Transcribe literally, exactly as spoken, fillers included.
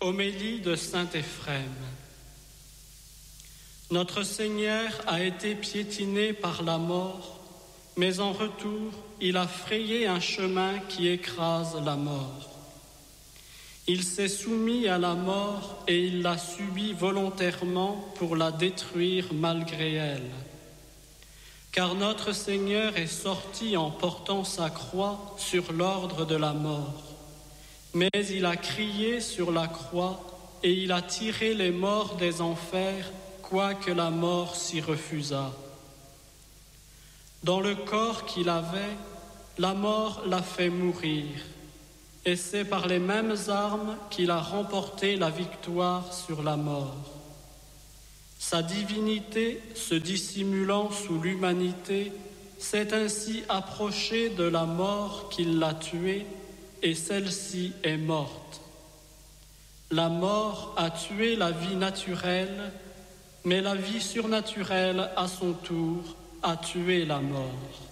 Homélie de saint Éphrem. Notre Seigneur a été piétiné par la mort, mais en retour, il a frayé un chemin qui écrase la mort. Il s'est soumis à la mort et il l'a subie volontairement pour la détruire malgré elle. Car notre Seigneur est sorti en portant sa croix sur l'ordre de la mort. Mais il a crié sur la croix et il a tiré les morts des enfers, quoique la mort s'y refusât. Dans le corps qu'il avait, la mort l'a fait mourir, et c'est par les mêmes armes qu'il a remporté la victoire sur la mort. Sa divinité, se dissimulant sous l'humanité, s'est ainsi approchée de la mort qui l'a tuée, et celle-ci est morte. La mort a tué la vie naturelle, mais la vie surnaturelle, à son tour, a tué la mort.